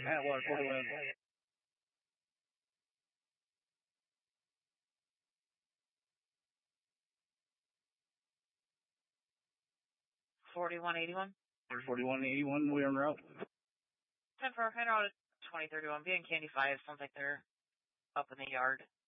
Atwater 41. 4181. 4181, we're en route. 10 for head out at 2031. Being Candy 5, sounds like they're up in the yard.